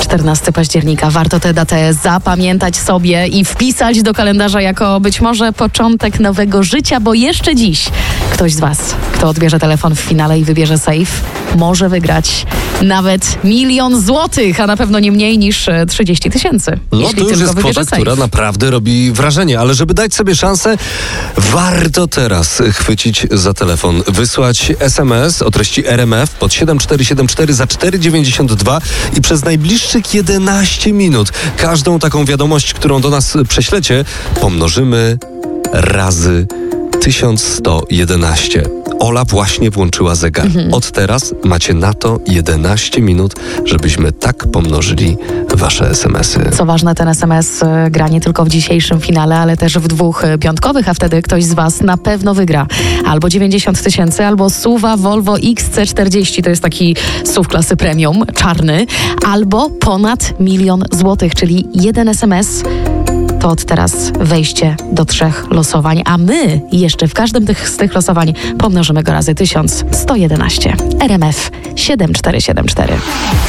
14 października. Warto tę datę zapamiętać sobie i wpisać do kalendarza jako być może początek nowego życia, bo jeszcze dziś ktoś z Was, kto odbierze telefon w finale i wybierze safe, może wygrać nawet 1 000 000 złotych, a na pewno nie mniej niż 30 000. No to już jest kwota, która naprawdę robi wrażenie, ale żeby dać sobie szansę, warto teraz chwycić za telefon, wysłać SMS o treści RMF pod 7474 za 4,92 i przez najbliższych 11 minut każdą taką wiadomość, którą do nas prześlecie, pomnożymy razy 1111. Ola właśnie włączyła zegar. Od teraz macie na to 11 minut, żebyśmy tak pomnożyli wasze SMS-y. Co ważne, ten SMS gra nie tylko w dzisiejszym finale, ale też w 2 piątkowych, a wtedy ktoś z Was na pewno wygra. Albo 90 000, albo SUV-a Volvo XC40, to jest taki SUV klasy premium, czarny, albo ponad 1 000 000 złotych, czyli jeden SMS to od teraz wejście do 3 losowań, a my jeszcze w każdym z tych losowań pomnożymy go razy 1111. RMF 7474.